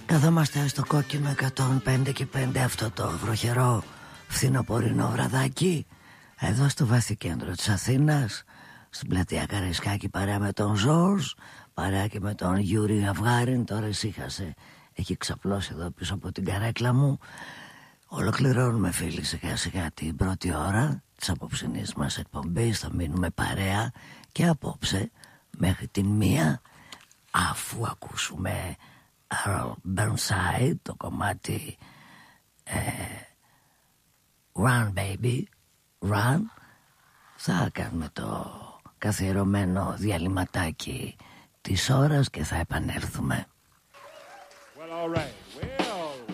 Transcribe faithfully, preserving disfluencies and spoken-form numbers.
Καθόμαστε στο κόκκινο εκατόν πέντε και πέντε, αυτό το βροχερό φθινοπορεινό βραδάκι, εδώ στο βαθύ κέντρο της Αθήνας, στην πλατεία Καραϊσκάκη, παρέα με τον Ζόρζ, παρέα και με τον Γιούρι Αυγάριν. Τώρα ησύχασε, έχει ξαπλώσει εδώ πίσω από την καρέκλα μου. Ολοκληρώνουμε, φίλοι, σιγά σιγά την πρώτη ώρα της απόψινής μας εκπομπής. Θα μείνουμε παρέα και απόψε μέχρι την μία, αφού ακούσουμε Earl Burnside, το κομμάτι ε, Run Baby Run. Θα κάνουμε το καθιερωμένο διαλυματάκι της ώρας και θα επανέλθουμε. Well, all right.